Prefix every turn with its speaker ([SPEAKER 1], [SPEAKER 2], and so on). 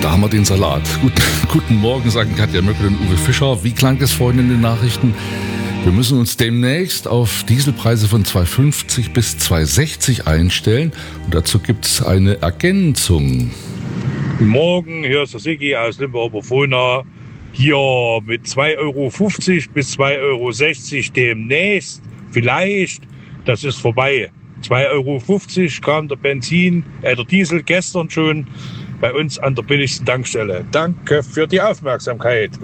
[SPEAKER 1] Da haben wir den Salat. Guten Morgen, sagen Katja Möckel und Uwe Fischer. Wie klang es vorhin in den Nachrichten? Wir müssen uns demnächst auf Dieselpreise von 2,50 bis 2,60 einstellen. Und dazu gibt es eine Ergänzung.
[SPEAKER 2] Guten Morgen, hier ist der Sigi aus Limburg-Oberfrohna. Hier mit 2,50 Euro bis 2,60 Euro demnächst. Vielleicht, das ist vorbei. 2,50 Euro kam der Diesel gestern schon bei uns an der billigsten Tankstelle. Danke für die Aufmerksamkeit.